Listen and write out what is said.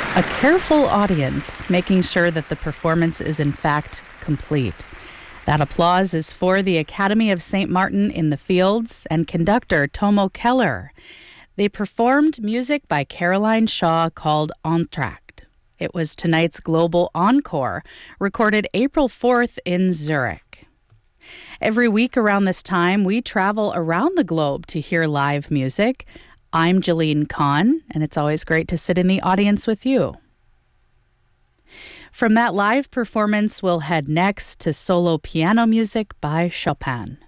A careful audience, making sure that the performance is in fact complete. That applause is for the Academy of St. Martin in the Fields and conductor Tomo Keller. They performed music by Caroline Shaw called Entr'acte. It was tonight's global encore, recorded April 4th in Zurich. Every week around this time, we travel around the globe to hear live music. I'm Jeline Kahn, and it's always great to sit in the audience with you. From that live performance, we'll head next to solo piano music by Chopin.